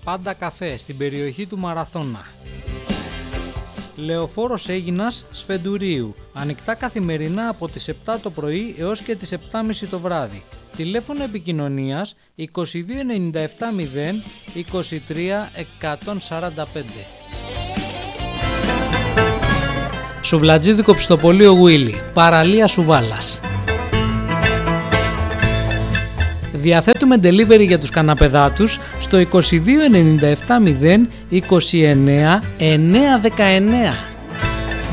Πάντα καφέ στην περιοχή του Μαραθώνα. Λεωφόρος Αίγινας Σφεντουρίου. Ανοιχτά καθημερινά από τις 7 το πρωί έως και τις 7.30 το βράδυ. Τηλέφωνο επικοινωνίας 2297 0 23 145. Σουβλατζίδικο Πιστοπολείο Γουίλι, παραλία Σουβάλας. Διαθέτουμε delivery για τους καναπεδάτους στο 2297 0 29 919.